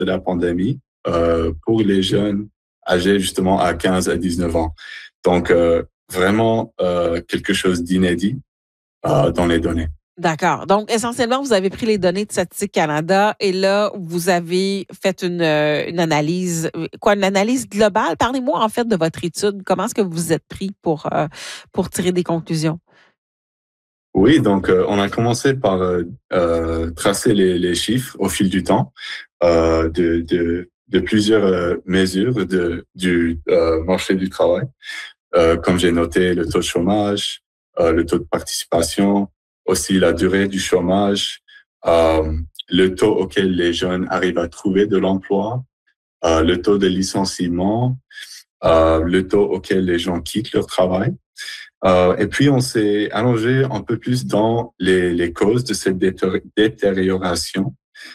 de la pandémie pour les jeunes âgés justement à 15 à 19 ans. Donc, vraiment quelque chose d'inédit dans les données. D'accord. Donc, essentiellement, vous avez pris les données de Statistique Canada et là, vous avez fait une analyse, une analyse globale. Parlez-moi en fait de votre étude. Comment est-ce que vous vous êtes pris pour tirer des conclusions? Oui, donc on a commencé par tracer les chiffres au fil du temps de plusieurs mesures du marché du travail. Comme j'ai noté, le taux de chômage, le taux de participation, aussi la durée du chômage, le taux auquel les jeunes arrivent à trouver de l'emploi, le taux de licenciement, le taux auquel les gens quittent leur travail. Et puis, on s'est allongé un peu plus dans les causes de cette détérioration.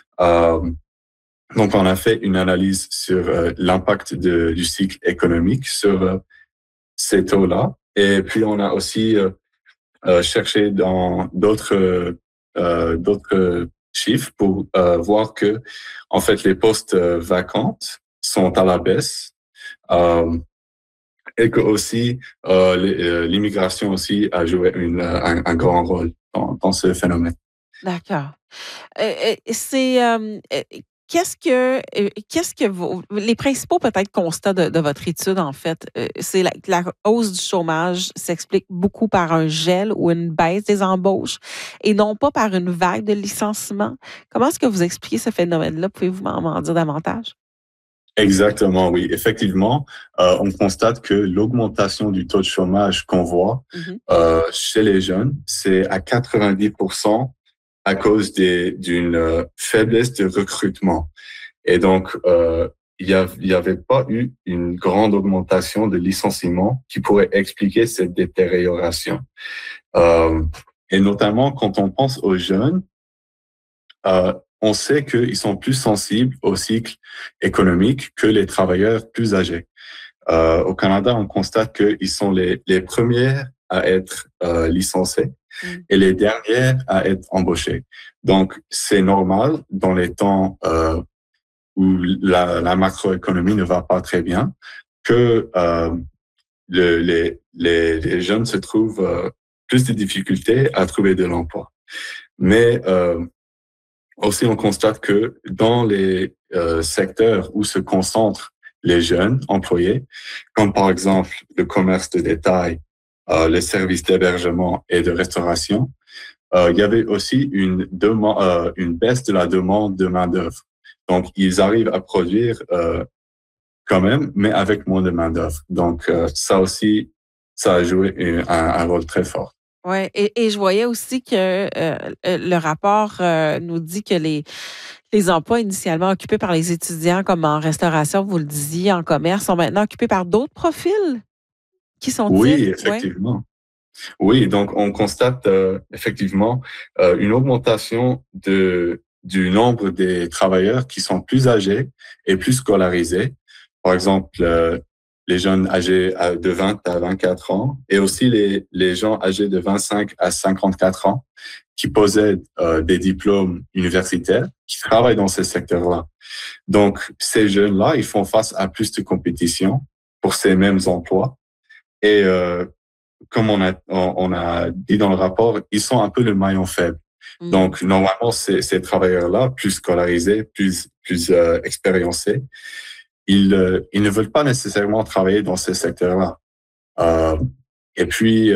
Donc, on a fait une analyse sur l'impact du cycle économique sur ces taux-là. Et puis, on a aussi cherché dans d'autres chiffres pour voir que, en fait, les postes vacantes sont à la baisse. Et que aussi l'immigration aussi a joué un grand rôle dans ce phénomène. D'accord. C'est qu'est-ce que les principaux peut-être constats de votre étude en fait, c'est la hausse du chômage s'explique beaucoup par un gel ou une baisse des embauches et non pas par une vague de licenciements. Comment est-ce que vous expliquez ce phénomène-là? Pouvez-vous m'en dire davantage? Exactement, oui. Effectivement, on constate que l'augmentation du taux de chômage qu'on voit Mhm. chez les jeunes, c'est à 90% à cause d'une faiblesse de recrutement. Et donc, il y avait pas eu une grande augmentation de licenciements qui pourrait expliquer cette détérioration. Euh, et notamment, quand on pense aux jeunes, on sait qu'ils sont plus sensibles au cycle économique que les travailleurs plus âgés. Au Canada, on constate qu'ils sont les premiers à être licenciés et les dernières à être embauchés. Donc, c'est normal dans les temps où la macroéconomie ne va pas très bien que les jeunes se trouvent plus de difficultés à trouver de l'emploi. Mais aussi, on constate que dans les secteurs où se concentrent les jeunes employés, comme par exemple le commerce de détail, les services d'hébergement et de restauration, il y avait aussi une baisse de la demande de main-d'œuvre. Donc, ils arrivent à produire quand même, mais avec moins de main-d'œuvre. Donc, ça aussi, ça a joué un rôle très fort. Ouais et je voyais aussi que, le rapport, nous dit que les emplois initialement occupés par les étudiants, comme en restauration, vous le disiez, en commerce, sont maintenant occupés par d'autres profils. Qui Oui, sont-ils? Ouais. effectivement. Oui, donc on constate effectivement une augmentation du nombre des travailleurs qui sont plus âgés et plus scolarisés. Par exemple, les jeunes âgés de 20 à 24 ans et aussi les gens âgés de 25 à 54 ans qui possèdent des diplômes universitaires, qui travaillent dans ces secteurs-là. Donc, ces jeunes-là, ils font face à plus de compétition pour ces mêmes emplois. Et comme on a dit dans le rapport, ils sont un peu le maillon faible. Mmh. Donc, normalement, ces travailleurs-là, plus scolarisés, plus expériencés, ils ne veulent pas nécessairement travailler dans ces secteurs-là. Euh, et puis,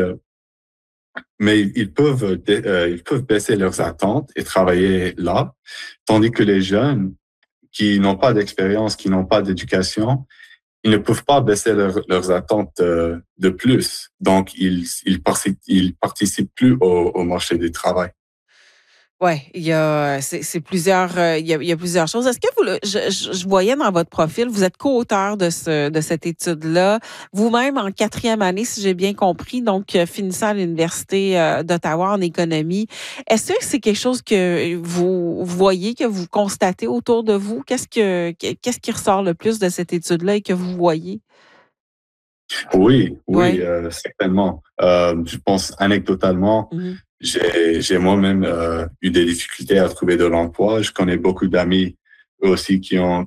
mais ils peuvent baisser leurs attentes et travailler là, tandis que les jeunes qui n'ont pas d'expérience, qui n'ont pas d'éducation, ils ne peuvent pas baisser leurs attentes de plus. Donc, ils participent plus au marché du travail. Ouais, il y a c'est plusieurs, il y a plusieurs choses. Est-ce que vous le je voyais dans votre profil, vous êtes co-auteur de cette étude-là, vous-même en 4e année, si j'ai bien compris, donc finissant à l'Université, d'Ottawa en économie. Est-ce que c'est quelque chose que vous voyez, que vous constatez autour de vous? Qu'est-ce qui ressort le plus de cette étude-là et que vous voyez? Oui, oui, Ouais. certainement. Je pense anecdotalement, Mmh. j'ai moi-même eu des difficultés à trouver de l'emploi. Je connais beaucoup d'amis eux aussi